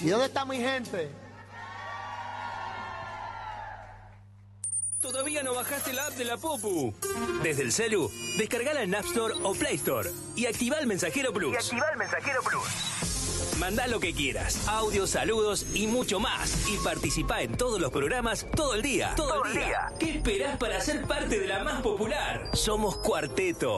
¿Y dónde está mi gente? ¿Todavía no bajaste la app de la Popu? Desde el celu, descargala en App Store o Play Store y activa el Mensajero Plus. Mandá lo que quieras, audios, saludos y mucho más. Y participá en todos los programas todo el día. Todo el día. ¿Qué esperás para ser parte de la más popular? Somos Cuarteto.